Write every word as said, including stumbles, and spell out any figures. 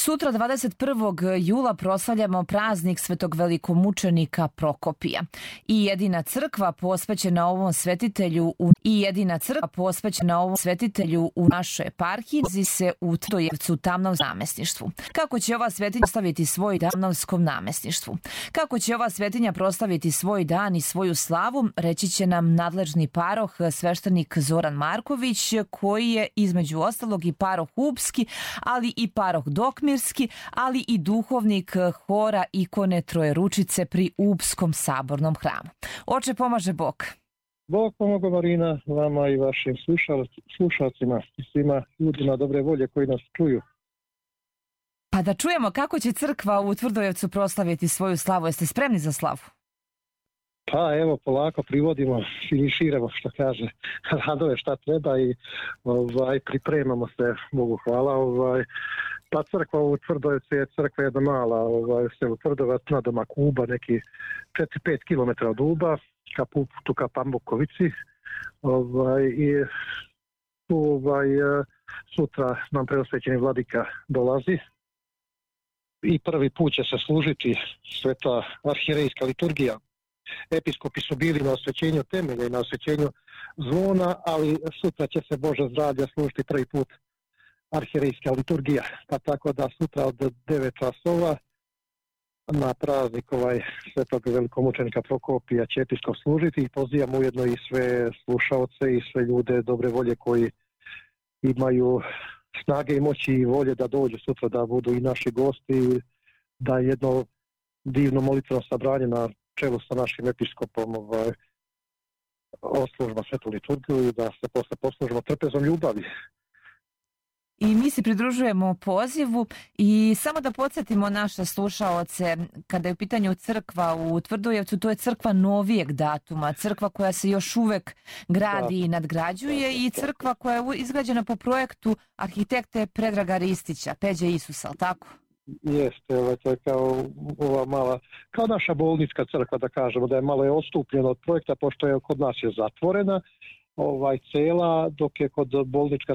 Sutra dvadeset prvog jula proslavljamo praznik svetog velikomučenika Prokopija. I jedina crkva posvećena ovom svetitelju u i jedina crkva posvećena ovom svetitelju u našoj eparhiji nalazi se u Tvrdojevcu Tamnovskom namestništvu. Kako će ova svetinja proslaviti svoj dan u Tamnovskom namestništvu? Kako će ova svetinja proslaviti svoj dan i svoju slavu, reći će nam nadležni paroh sveštenik Zoran Marković, koji je između ostalog i paroh Upski, ali i paroh Dokmirski, ali i duhovnik hora ikone Trojeručice pri Upskom sabornom hramu. Oče, pomaže Bog. Bog pomoga, Marina, vama i vašim slušalcima i svima ljudima dobre volje koji nas čuju. Pa da čujemo kako će crkva u Tvrdojevcu proslaviti svoju slavu. Jeste spremni za slavu? Pa evo, polako privodimo, finiširamo, što kaže, radove šta treba i ovaj, pripremamo se, Bogu hvala. Ovaj, pa crkva u Tvrdojevcu je crkva jedna mala, ovaj, se u Tvrdovac na domak Uba, neki četiri do pet kilometara od Uba, ka putu ka Pambukovici. Ovaj, I tu ovaj, sutra nam preosvećeni vladika dolazi. I prvi put će se služiti sveta arhirejska liturgija. Episkopi su bili na osvećenju temelja i na osvećenju zvona, ali sutra će se Bože zdravlja služiti prvi put arhirejska liturgija. Pa tako da sutra od devet časova na praznik ovaj svetog velikomučenika Prokopija će episkop služiti i pozivam ujedno i sve slušaoce i sve ljude dobre volje koji imaju snage i moći i volje da dođu sutra, da budu i naši gosti, da jedno divno molitveno sabranje na čelu sa našim episkopom ovaj, oslužimo svetu liturgiju i da se posle poslužimo trpezom ljubavi. I mi se pridružujemo pozivu i samo da podsjetimo naše slušaoce, kada je u pitanju crkva u Tvrdojevcu, to je crkva novijeg datuma, crkva koja se još uvek gradi i nadgrađuje i crkva koja je izgrađena po projektu arhitekte Predraga Ristića, Peđe Isusa, ali tako? Jeste, ovaj, to je kao ova mala, kao naša bolnička crkva, da kažemo, da je malo je odstupljena od projekta, pošto je kod nas je zatvorena, ovaj, cela, dok je kod bolnička